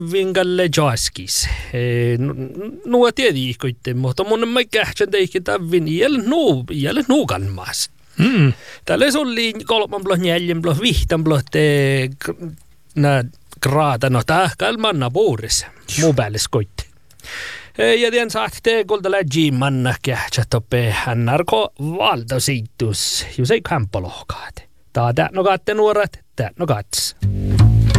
vingalle jaskis. Nuo tiedi kuitenkin, mutta mun mä kähtsän teikin tämän jälle nuukan maas. Täällä oli 3+4+5 graada, no tahkal manna puurissa. Muu päälle skoitti. Ja tien saatte kulta läji manna kähtsä toppe hänarko valtosiittus. Jusei kämpolohkaat. Tää no kaatte nuorat, tää no kats.